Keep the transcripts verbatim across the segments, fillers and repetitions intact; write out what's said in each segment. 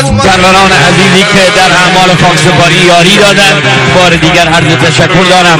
از سروران عزیزی که در اعمال خاکسپاری یاری دادن، بار دیگر عرض تشکر دارم.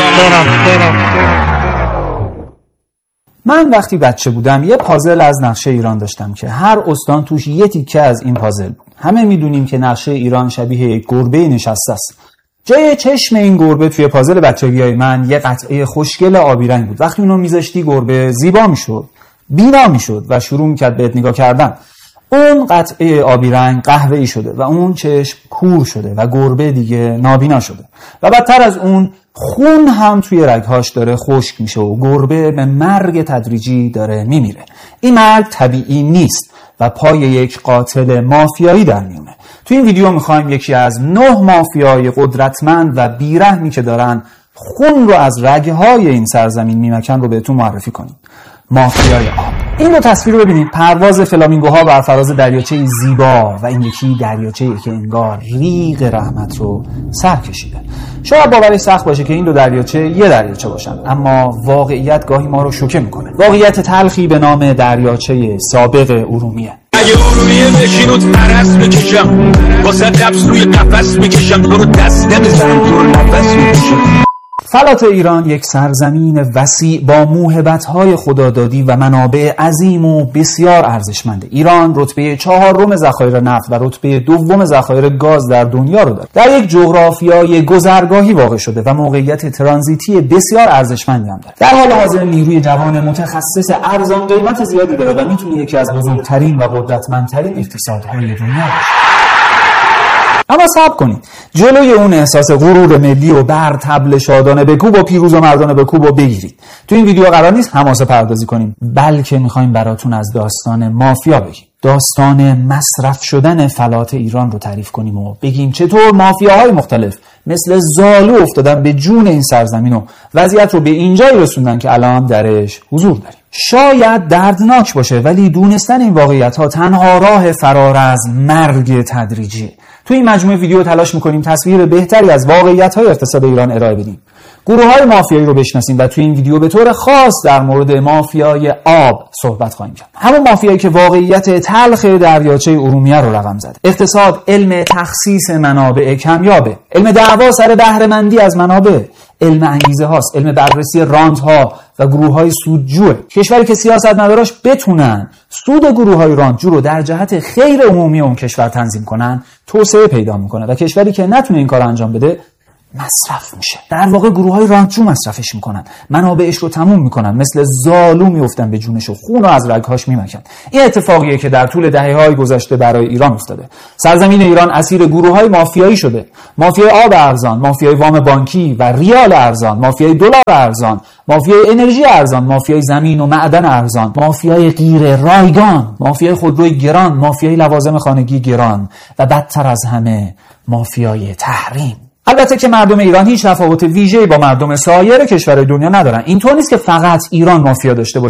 من وقتی بچه بودم یه پازل از نقشه ایران داشتم که هر استان توش یه تیکه از این پازل بود. همه میدونیم که نقشه ایران شبیه یک گربه نشسته است. جای چشم این گربه توی پازل بچگیای من یه قطعه خوشگل آبی رنگ بود. وقتی اونو میذاشتی گربه زیبا میشد، بینا میشد و شروع میکرد بهت نگاه کردن. اون قطعه آبی رنگ قهوه‌ای شده و اون چشم کور شده و گربه دیگه نابینا شده و بدتر از اون خون هم توی رگهاش داره خشک میشه و گربه به مرگ تدریجی داره میمیره. این مرگ طبیعی نیست و پای یک قاتل مافیایی در میونه. توی این ویدیو میخوایم یکی از نه مافیای قدرتمند و بیرحمی که دارن خون رو از رگهای این سرزمین میمکن رو بهتون معرفی کنیم. مافیای آب. این دو تصویر رو ببینید. پرواز فلامینگوها بر فراز دریاچه زیبا و این یکی دریاچه‌ای که انگار ریگ رحمت رو سر کشیده. شاید باورش سخت باشه که این دو دریاچه یه دریاچه باشن، اما واقعیت گاهی ما رو شوکه میکنه. واقعیت تلخی به نام دریاچه سابق ارومیه. اگه ارومیه بشین و ترس میکشم، واسه قبض روی قفس میکشم، تو رو دست نمیزنم، تو رو نفس میکشم. فلات ایران یک سرزمین وسیع با موهبت‌های خدادادی و منابع عظیم و بسیار ارزشمنده. ایران رتبه چهارم ذخایر نفت و رتبه دوم ذخایر گاز در دنیا رو داره. در یک جغرافیای گذرگاهی واقع شده و موقعیت ترانزیتی بسیار ارزشمندی هم داره. در حال حاضر نیروی جوان متخصص ارزان قیمت زیادی داره و میتونه یکی از بزرگترین و قدرتمندترین اقتصادهای دنیا باشه. اما صبر کنید، جلوی اون احساس غرور ملی و بر طبل شادانه بکوب و پیروز و مردانه بکوب و بگیرید. تو این ویدیو قرار نیست حماسه پردازی کنیم، بلکه میخوایم براتون از داستان مافیا بگیم. داستان مصرف شدن فلات ایران رو تعریف کنیم و بگیم چطور مافیاهای مختلف مثل زالو افتادن به جون این سرزمین و وضعیت رو به اینجایی رسوندن که الان درش حضور داریم. شاید دردناک باشه، ولی دونستن این واقعیت ها تنها راه فرار از مرگ تدریجی. تو این مجموعه ویدیو تلاش میکنیم تصویر بهتری از واقعیت های اقتصاد ایران ارائه بدیم. گروه های مافیایی رو بشناسیم و تو این ویدیو به طور خاص در مورد مافیای آب صحبت خواهیم کرد. همون مافیایی که واقعیت تلخ دریاچه ارومیه رو رقم زد. اقتصاد علم تخصیص منابع کمیابه، علم دعوا سر بهره مندی از منابع، علم انگیزه هاست، علم بررسی رانت ها و گروه های سودجوه. کشوری که سیاستمداراش بتونن سود گروه های رانتجو رو در جهت خیر عمومی اون کشور تنظیم کنن، توسعه پیدا میکنه و کشوری که نتونه این کار انجام بده مصرف میشه. در واقع گروه های رانتجو مصرفش میکنن، منابعش رو تموم میکنن، مثل زالو میافتن به جونش و خون رو از رگهاش میمکن. این اتفاقیه که در طول دهه‌های گذشته برای ایران افتاده. سرزمین ایران اسیر گروه های مافیایی شده. مافیای آب ارزان، مافیای وام بانکی و ریال ارزان، مافیای دلار ارزان، مافیای انرژی ارزان، مافیای زمین و معدن ارزان، مافیای غیر رایگان، مافیای خودروی گران، مافیای لوازم خانگی گران و بدتر از همه مافیای تحریم. البته که مردم ایران هیچ تفاوت ویژه‌ای با مردم سایر کشورهای دنیا ندارن. اینطور نیست که فقط ایران مافیا داشته باشه.